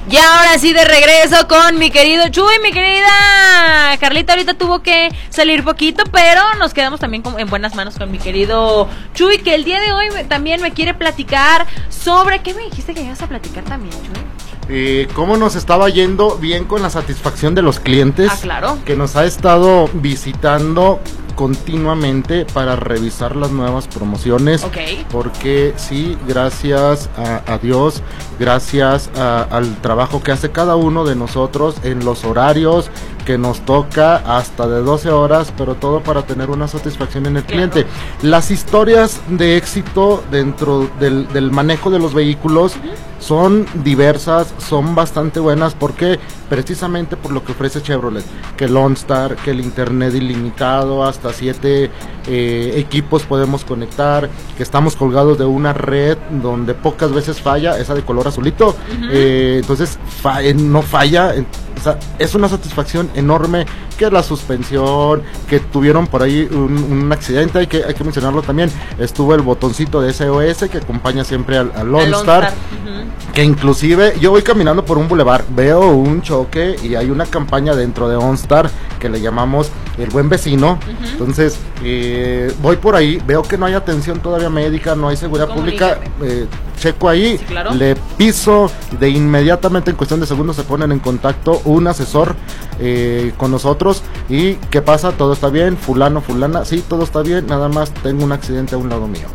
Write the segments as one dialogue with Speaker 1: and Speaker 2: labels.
Speaker 1: Y ahora sí de regreso con mi querido Chuy, mi querida Carlita ahorita tuvo que salir poquito, pero nos quedamos también en buenas manos con mi querido Chuy, que el día de hoy también me quiere platicar sobre... ¿Qué me dijiste que ibas a platicar también, Chuy?
Speaker 2: Cómo nos estaba yendo bien con la satisfacción de los clientes.
Speaker 1: Claro.
Speaker 2: Que nos ha estado visitando continuamente para revisar las nuevas promociones.
Speaker 1: Okay.
Speaker 2: Porque sí, gracias a Dios, gracias al trabajo que hace cada uno de nosotros en los horarios que nos toca, hasta de 12 horas, pero todo para tener una satisfacción en el cliente. Las historias de éxito dentro del manejo de los vehículos son diversas, son bastante buenas, porque precisamente por lo que ofrece Chevrolet, que el OnStar, que el internet ilimitado, hasta 7 equipos podemos conectar, que estamos colgados de una red donde pocas veces falla, esa de color azulito, entonces no falla. O sea, es una satisfacción enorme, que la suspensión, que tuvieron por ahí un accidente, hay que mencionarlo también, estuvo el botoncito de SOS que acompaña siempre al OnStar, que inclusive yo voy caminando por un bulevar, veo un choque y hay una campaña dentro de OnStar que le llamamos el buen vecino. Entonces voy por ahí, veo que no hay atención todavía médica, no hay seguridad pública, checo ahí, sí, claro, le piso, de inmediatamente en cuestión de segundos se ponen en contacto un asesor con nosotros. ¿Y qué pasa? ¿Todo está bien? Fulano, fulana, sí, todo está bien, nada más tengo un accidente a un lado mío.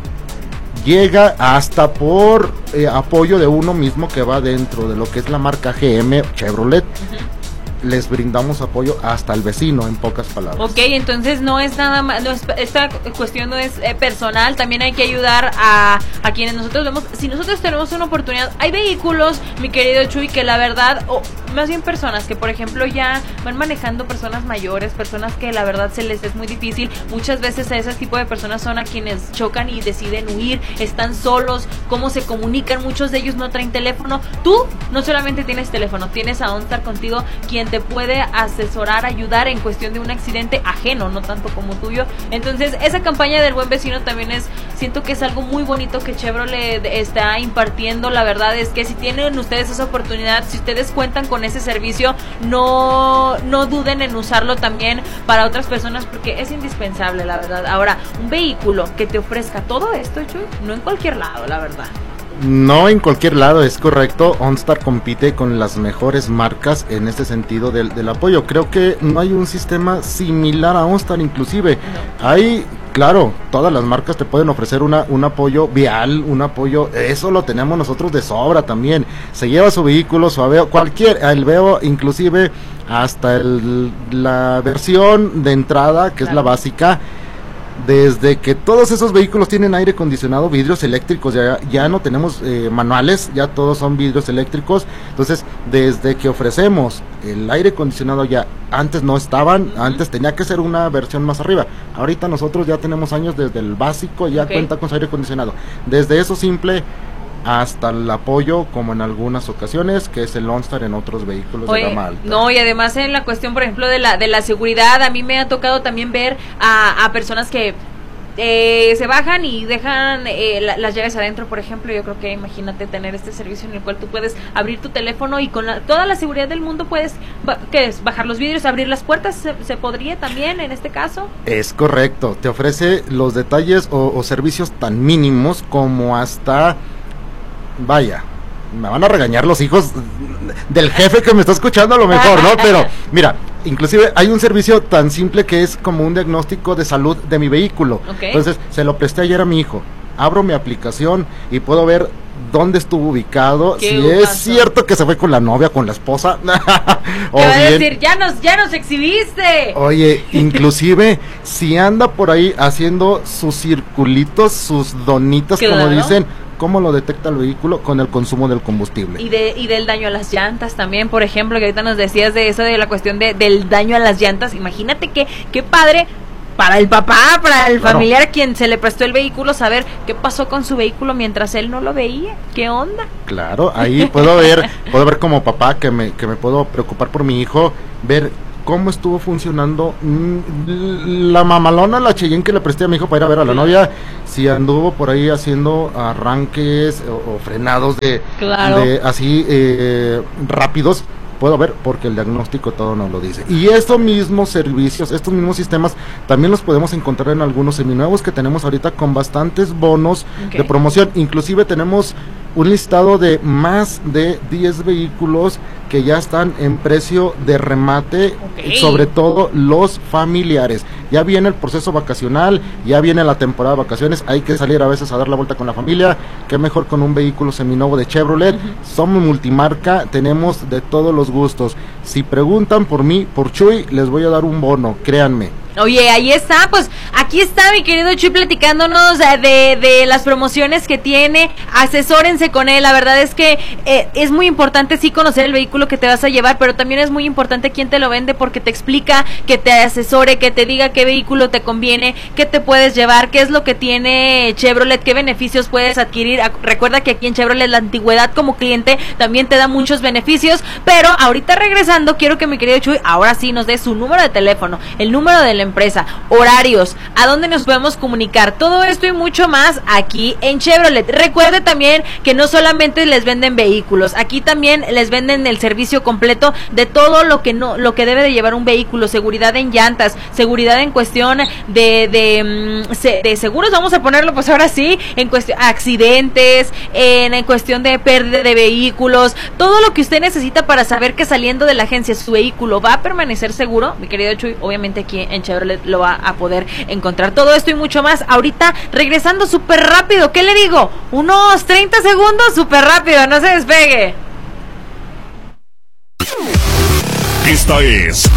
Speaker 2: Llega hasta por apoyo de uno mismo que va dentro de lo que es la marca GM Chevrolet. Les brindamos apoyo hasta el vecino, en pocas palabras. Ok,
Speaker 1: entonces no es nada más, esta cuestión no es personal, también hay que ayudar a quienes nosotros vemos. Si nosotros tenemos una oportunidad, hay vehículos, mi querido Chuy, que la verdad, más bien personas que por ejemplo ya van manejando, personas mayores, personas que la verdad se les es muy difícil, muchas veces a ese tipo de personas son a quienes chocan y deciden huir, están solos, cómo se comunican, muchos de ellos no traen teléfono. Tú no solamente tienes teléfono, tienes a OnStar contigo, quien te puede asesorar, ayudar en cuestión de un accidente ajeno, no tanto como tuyo. Entonces esa campaña del buen vecino también siento que es algo muy bonito que Chevrolet está impartiendo. La verdad es que si tienen ustedes esa oportunidad, si ustedes cuentan con ese servicio, no duden en usarlo también para otras personas, porque es indispensable, la verdad. Ahora, un vehículo que te ofrezca todo esto, Chuy, no en cualquier lado, la verdad.
Speaker 2: No en cualquier lado, es correcto. OnStar compite con las mejores marcas en este sentido del apoyo. Creo que no hay un sistema similar a OnStar, inclusive. No. Hay, claro, todas las marcas te pueden ofrecer un apoyo vial, un apoyo, eso lo tenemos nosotros de sobra también. Se lleva su vehículo, su Aveo, el Veo, inclusive hasta la versión de entrada, que claro, es la básica. Desde que todos esos vehículos tienen aire acondicionado, vidrios eléctricos, ya no tenemos manuales, ya todos son vidrios eléctricos. Entonces, desde que ofrecemos el aire acondicionado, ya antes no estaban, antes tenía que ser una versión más arriba. Ahorita nosotros ya tenemos años desde el básico, ya cuenta con su aire acondicionado. Desde eso simple hasta el apoyo, como en algunas ocasiones, que es el OnStar en otros vehículos de gama alta.
Speaker 1: No, y además en la cuestión, por ejemplo, de la seguridad, a mí me ha tocado también ver a personas que se bajan y dejan las llaves adentro, por ejemplo. Yo creo que imagínate tener este servicio en el cual tú puedes abrir tu teléfono y con toda la seguridad del mundo puedes bajar los vidrios, abrir las puertas. ¿Se podría también en este caso?
Speaker 2: Es correcto, te ofrece los detalles o servicios tan mínimos como hasta... Vaya, me van a regañar los hijos del jefe que me está escuchando a lo mejor, ¿no? Pero mira, inclusive hay un servicio tan simple que es como un diagnóstico de salud de mi vehículo. Entonces se lo presté ayer a mi hijo, abro mi aplicación y puedo ver dónde estuvo ubicado, si es cierto que se fue con la novia, con la esposa.
Speaker 1: O te va a decir, ya nos exhibiste.
Speaker 2: Oye, inclusive si anda por ahí haciendo sus circulitos, sus donitas, claro, como dicen, ¿cómo lo detecta el vehículo? Con el consumo del combustible.
Speaker 1: Y del daño a las llantas también, por ejemplo, que ahorita nos decías de eso, de la cuestión del daño a las llantas. Imagínate qué padre para el papá, para el familiar a quien se le prestó el vehículo, saber qué pasó con su vehículo mientras él no lo veía. ¿Qué onda?
Speaker 2: Claro, ahí puedo ver como papá que me puedo preocupar por mi hijo, ver cómo estuvo funcionando la mamalona, la Cheyenne que le presté a mi hijo para ir a ver a la novia, si anduvo por ahí haciendo arranques o frenados de así rápidos. Puedo ver porque el diagnóstico todo nos lo dice. Y estos mismos servicios, estos mismos sistemas también los podemos encontrar en algunos seminuevos que tenemos ahorita con bastantes bonos de promoción. Inclusive tenemos un listado de más de 10 vehículos que ya están en precio de remate, sobre todo los familiares. Ya viene el proceso vacacional, ya viene la temporada de vacaciones, hay que salir a veces a dar la vuelta con la familia, qué mejor con un vehículo seminuevo de Chevrolet. Somos multimarca, tenemos de todos los gustos. Si preguntan por mí, por Chuy, les voy a dar un bono, créanme.
Speaker 1: Oye, ahí está, pues aquí está mi querido Chuy platicándonos de las promociones que tiene. Asesórense con él, la verdad es que es muy importante sí conocer el vehículo que te vas a llevar, pero también es muy importante quién te lo vende, porque te explica, que te asesore, que te diga qué vehículo te conviene, qué te puedes llevar, qué es lo que tiene Chevrolet, qué beneficios puedes adquirir. Recuerda que aquí en Chevrolet la antigüedad como cliente también te da muchos beneficios, pero ahorita regresando quiero que mi querido Chuy ahora sí nos dé su número de teléfono, el número de la empresa, horarios, a dónde nos podemos comunicar, todo esto y mucho más aquí en Chevrolet. Recuerde también que no solamente les venden vehículos, aquí también les venden el servicio completo de todo lo que debe de llevar un vehículo, seguridad en llantas, seguridad en cuestión de seguros, vamos a ponerlo pues ahora sí, en cuestión accidentes, en cuestión de pérdida de vehículos, todo lo que usted necesita para saber que saliendo de la agencia su vehículo va a permanecer seguro. Mi querido Chuy, obviamente aquí en Chevrolet lo va a poder encontrar. Todo esto y mucho más ahorita regresando súper rápido. ¿Qué le digo? Unos 30 segundos, súper rápido, no se despegue.
Speaker 3: Esta es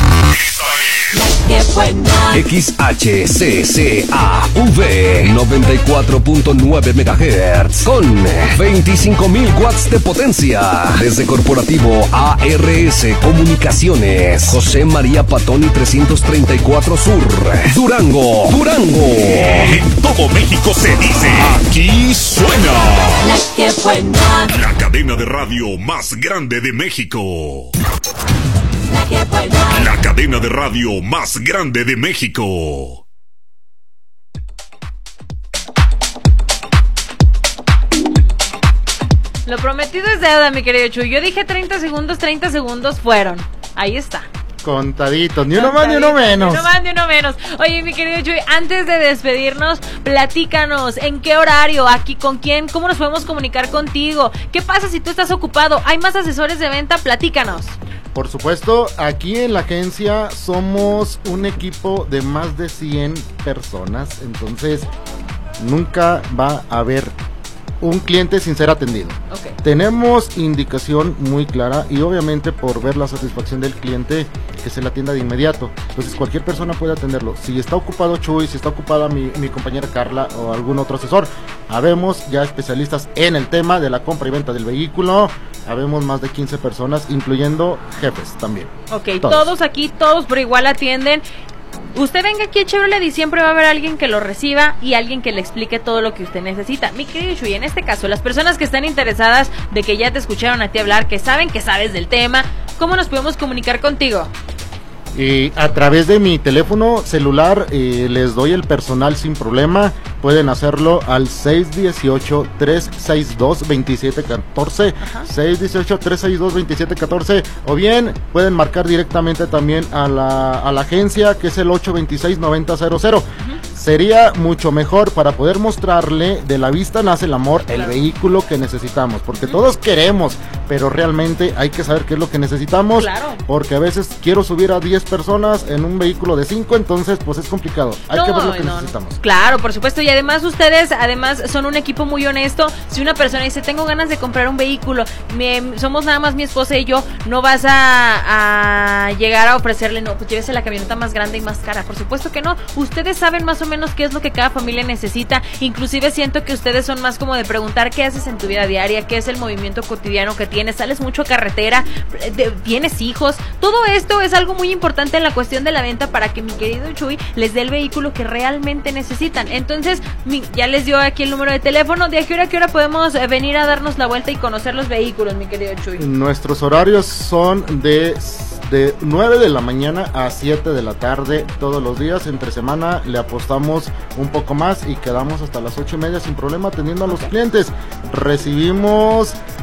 Speaker 3: XHCCAV 94.9 MHz con 25,000 watts de potencia. Desde Corporativo ARS Comunicaciones, José María Patoni 334 Sur, Durango. En todo México se dice, aquí suena la cadena de radio más grande de México. La cadena de radio más grande de México.
Speaker 1: Lo prometido es deuda, mi querido Chuy. Yo dije 30 segundos fueron. Ahí está.
Speaker 2: Contaditos, ni uno más ni uno menos.
Speaker 1: Ni uno más ni uno menos. Oye, mi querido Chuy, antes de despedirnos, platícanos, ¿en qué horario? ¿Aquí con quién? ¿Cómo nos podemos comunicar contigo? ¿Qué pasa si tú estás ocupado? ¿Hay más asesores de venta? Platícanos.
Speaker 2: Por supuesto, aquí en la agencia somos un equipo de más de 100 personas, entonces nunca va a haber un cliente sin ser atendido. Okay. Tenemos indicación muy clara y obviamente por ver la satisfacción del cliente que se le atienda de inmediato. Entonces cualquier persona puede atenderlo. Si está ocupado Chuy, si está ocupada mi compañera Carla o algún otro asesor, habemos ya especialistas en el tema de la compra y venta del vehículo. Habemos más de 15 personas, incluyendo jefes también.
Speaker 1: Ok, todos aquí, todos por igual atienden. Usted venga aquí a Chevrolet y siempre va a haber alguien que lo reciba y alguien que le explique todo lo que usted necesita. Mi querido Chuy, en este caso, las personas que están interesadas de que ya te escucharon a ti hablar, que saben que sabes del tema, ¿cómo nos podemos comunicar contigo?
Speaker 2: A través de mi teléfono celular les doy el personal sin problema. Pueden hacerlo al 618-362-2714, 618-362-2714, o bien pueden marcar directamente también a la agencia, que es el 826-9000. Sería mucho mejor para poder mostrarle, de la vista nace el amor, el vehículo que necesitamos, porque todos queremos, pero realmente hay que saber qué es lo que necesitamos, porque a veces quiero subir a 10 personas en un vehículo de 5, entonces pues es complicado, hay que ver lo que necesitamos.
Speaker 1: Claro, por supuesto, y además ustedes son un equipo muy honesto. Si una persona dice, tengo ganas de comprar un vehículo, somos nada más mi esposa y yo, no vas a llegar a ofrecerle, no, pues llévese la camioneta más grande y más cara, por supuesto que no. Ustedes saben más o menos qué es lo que cada familia necesita, inclusive siento que ustedes son más como de preguntar qué haces en tu vida diaria, qué es el movimiento cotidiano que tienes, sales mucho a carretera, tienes hijos, todo esto es algo muy importante en la cuestión de la venta para que mi querido Chuy les dé el vehículo que realmente necesitan. Entonces, ya les dio aquí el número de teléfono. ¿De qué hora podemos venir a darnos la vuelta y conocer los vehículos, mi querido Chuy?
Speaker 2: Nuestros horarios son de de 9 de la mañana a 7 de la tarde todos los días. Entre semana le apostamos un poco más y quedamos hasta las 8:30 sin problema atendiendo a los clientes. Recibimos